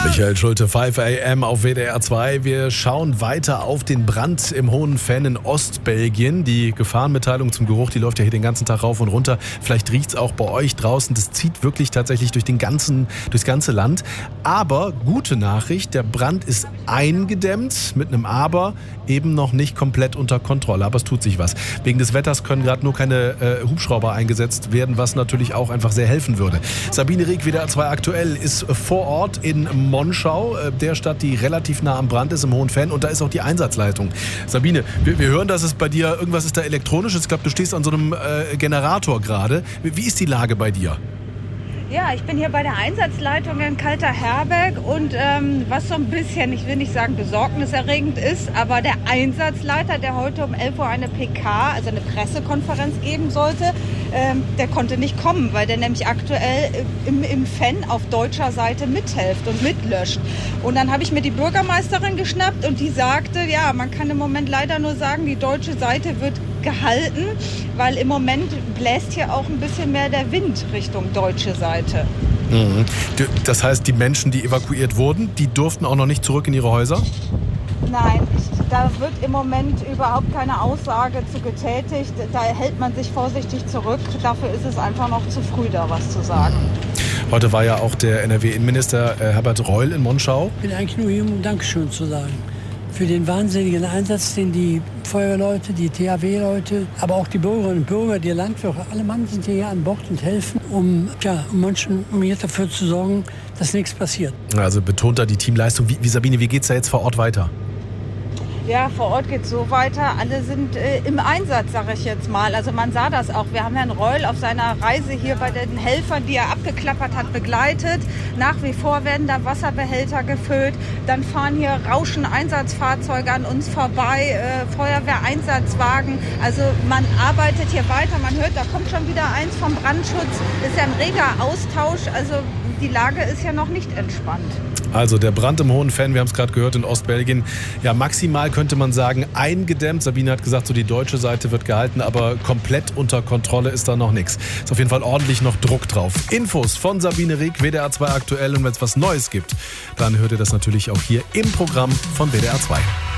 Michael Schulte, 5 AM auf WDR 2. Wir schauen weiter auf den Brand im Hohen Venn in Ostbelgien. Die Gefahrenmitteilung zum Geruch, die läuft ja hier den ganzen Tag rauf und runter. Vielleicht riecht es auch bei euch draußen. Das zieht wirklich tatsächlich durchs ganze Land. Aber gute Nachricht, der Brand ist eingedämmt, mit einem Aber, eben noch nicht komplett unter Kontrolle. Aber es tut sich was. Wegen des Wetters können gerade nur keine Hubschrauber eingesetzt werden, was natürlich auch einfach sehr helfen würde. Sabine Rieck, WDR 2 aktuell, ist vor Ort in Monschau, der Stadt, die relativ nah am Brand ist, im Hohen Venn. Und da ist auch die Einsatzleitung. Sabine, wir hören, dass es bei dir, irgendwas ist da Elektronisches. Ich glaube, du stehst an so einem Generator gerade. Wie ist die Lage bei dir? Ja, ich bin hier bei der Einsatzleitung in Kalter-Herbeck und was so ein bisschen, ich will nicht sagen besorgniserregend ist, aber der Einsatzleiter, der heute um 11 Uhr eine PK, also eine Pressekonferenz geben sollte, der konnte nicht kommen, weil der nämlich aktuell im Venn auf deutscher Seite mithilft und mitlöscht. Und dann habe ich mir die Bürgermeisterin geschnappt und die sagte, ja, man kann im Moment leider nur sagen, die deutsche Seite wird gehalten, weil im Moment bläst hier auch ein bisschen mehr der Wind Richtung deutsche Seite. Mhm. Das heißt, die Menschen, die evakuiert wurden, die durften auch noch nicht zurück in ihre Häuser? Nein, da wird im Moment überhaupt keine Aussage zu getätigt. Da hält man sich vorsichtig zurück. Dafür ist es einfach noch zu früh, da was zu sagen. Heute war ja auch der NRW-Innenminister Herbert Reul in Monschau. Ich bin eigentlich nur hier, um Dankeschön zu sagen. Für den wahnsinnigen Einsatz, den die Feuerwehrleute, die THW-Leute, aber auch die Bürgerinnen und Bürger, die Landwirte, alle Mann sind hier an Bord und helfen, um hier dafür zu sorgen, dass nichts passiert. Also betont da die Teamleistung. Sabine, wie geht's da jetzt vor Ort weiter? Ja, vor Ort geht es so weiter. Alle sind im Einsatz, sage ich jetzt mal. Also man sah das auch. Wir haben Herrn Reul auf seiner Reise hier bei den Helfern, die er abgeklappert hat, begleitet. Nach wie vor werden da Wasserbehälter gefüllt. Dann fahren hier Rauschen-Einsatzfahrzeuge an uns vorbei, Feuerwehreinsatzwagen. Also man arbeitet hier weiter. Man hört, da kommt schon wieder eins vom Brandschutz. Ist ja ein reger Austausch. Also die Lage ist ja noch nicht entspannt. Also der Brand im Hohen Venn, wir haben es gerade gehört, in Ostbelgien, ja maximal könnte man sagen eingedämmt. Sabine hat gesagt, so die deutsche Seite wird gehalten, aber komplett unter Kontrolle ist da noch nichts. Ist auf jeden Fall ordentlich noch Druck drauf. Infos von Sabine Rieck, WDR 2 aktuell, und wenn es was Neues gibt, dann hört ihr das natürlich auch hier im Programm von WDR 2.